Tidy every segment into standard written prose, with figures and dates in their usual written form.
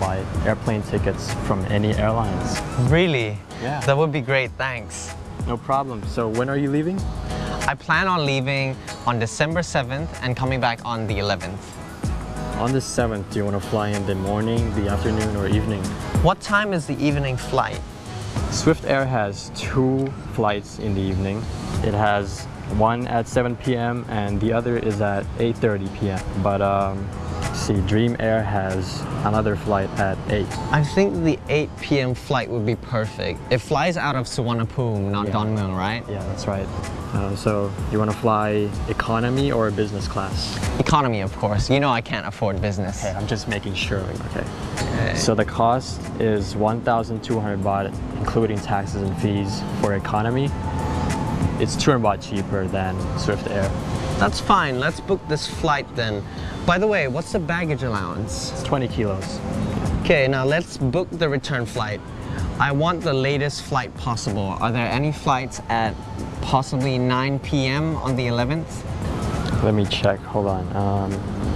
buy airplane tickets from any airlines. Really? Yeah. That would be great, thanks. No problem. So when are you leaving? I plan on leaving on December 7th and coming back on the 11th. On the 7th, do you want to fly in the morning, the afternoon, or evening? What time is the evening flight? Swift Air has 2 flights in the evening. It has one at 7 p.m. and the other is at 8:30 p.m. But see, Dream Air has another flight at 8. I think the 8 p.m. flight would be perfect. It flies out of Suvarnabhumi, not Dongmyeong, right? Yeah, that's right. So you want to fly economy or business class? Economy, of course. You know I can't afford business. Okay, I'm just making sure. Okay. So the cost is 1,200 baht, including taxes and fees for economy. It's 200 baht cheaper than Swift Air. That's fine. Let's book this flight then. By the way, what's the baggage allowance? It's 20 kilos. Okay, now let's book the return flight. I want the latest flight possible. Are there any flights at possibly 9 p.m. on the 11th? Let me check. Hold on.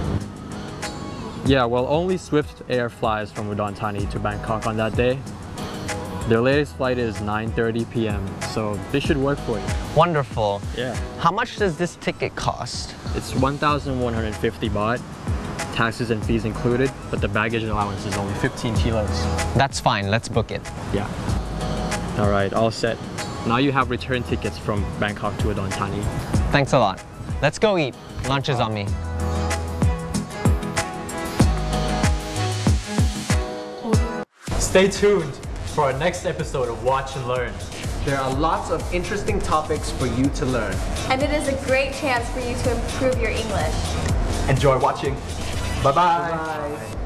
Yeah, well, only Swift Air flies from Udon Thani to Bangkok on that day. Their latest flight is 9:30 p.m. So this should work for you. Wonderful. Yeah. How much does this ticket cost? It's 1,150 baht, taxes and fees included, but the baggage allowance is only 15 kilos. That's fine. Let's book it. Yeah. All right, all set. Now you have return tickets from Bangkok to Udon Thani. Thanks a lot. Let's go eat. Lunch is on me. Stay tuned for our next episode of Watch and Learn. There are lots of interesting topics for you to learn. And it is a great chance for you to improve your English. Enjoy watching. Bye-bye. Bye.